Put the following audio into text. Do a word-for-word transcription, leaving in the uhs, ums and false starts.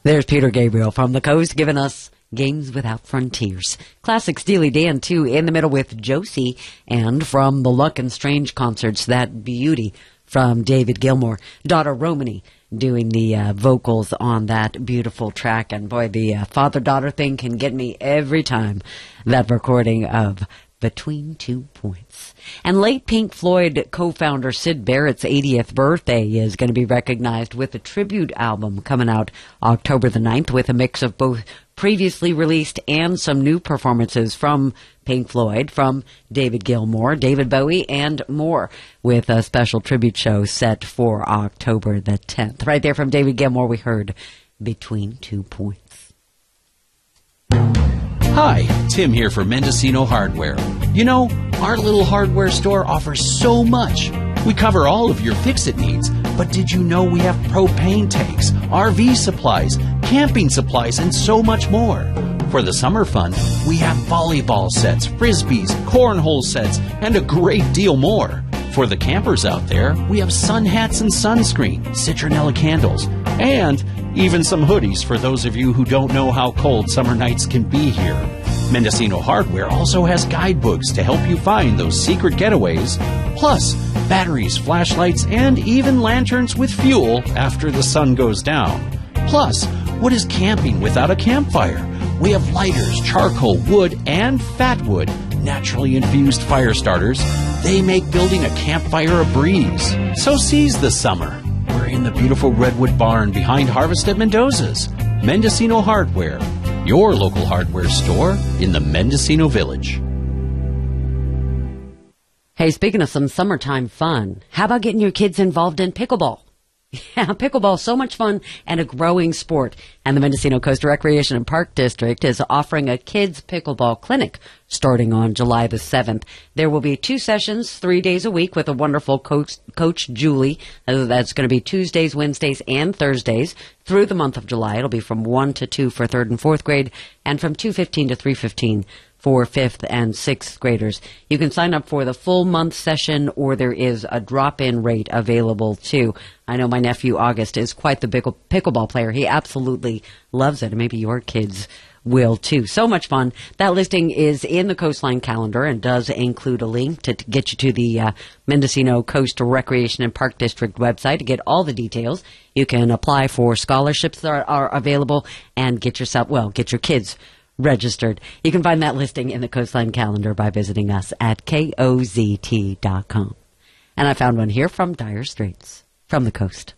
There's Peter Gabriel from the coast giving us Games Without Frontiers. Classic Steely Dan, too, in the middle with Josie. And from the Luck and Strange concerts, that beauty from David Gilmour. Daughter Romany doing the uh, vocals on that beautiful track. And boy, the uh, father-daughter thing can get me every time. That recording of Between Two Points. And late Pink Floyd co-founder Syd Barrett's eightieth birthday is going to be recognized with a tribute album coming out October the ninth with a mix of both previously released and some new performances from Pink Floyd, from David Gilmour, David Bowie, and more, with a special tribute show set for October the tenth. Right there from David Gilmour, we heard Between Two Points. Hi, Tim here for Mendocino Hardware. You know, our little hardware store offers so much. We cover all of your fix-it needs, but did you know we have propane tanks, R V supplies, camping supplies, and so much more? For the summer fun, we have volleyball sets, frisbees, cornhole sets, and a great deal more. For the campers out there, we have sun hats and sunscreen, citronella candles, and even some hoodies for those of you who don't know how cold summer nights can be here. Mendocino Hardware also has guidebooks to help you find those secret getaways, plus batteries, flashlights, and even lanterns with fuel after the sun goes down. Plus, what is camping without a campfire? We have lighters, charcoal, wood, and fat wood, naturally infused fire starters. They make building a campfire a breeze. So seize the summer. We're in the beautiful Redwood Barn behind Harvest at Mendoza's. Mendocino Hardware, your local hardware store in the Mendocino Village. Hey, speaking of some summertime fun, how about getting your kids involved in pickleball? Yeah, pickleball is so much fun and a growing sport. And the Mendocino Coastal Recreation and Park District is offering a kids pickleball clinic starting on July the seventh. There will be two sessions, three days a week with a wonderful coach, Coach Julie. That's going to be Tuesdays, Wednesdays, and Thursdays through the month of July. It'll be from one to two for third and fourth grade and from two fifteen to three fifteen for fifth and sixth graders. You can sign up for the full month session, or there is a drop-in rate available too. I know my nephew August is quite the pickle, pickleball player. He absolutely loves it, and maybe your kids will too. So much fun. That listing is in the Coastline calendar and does include a link to, to get you to the uh, Mendocino Coastal Recreation and Park District website to get all the details. You can apply for scholarships that are, are available and get yourself, well, get your kids registered. You can find that listing in the Coastline calendar by visiting us at K O Z T dot com. And I found one here from Dire Straits, from the coast.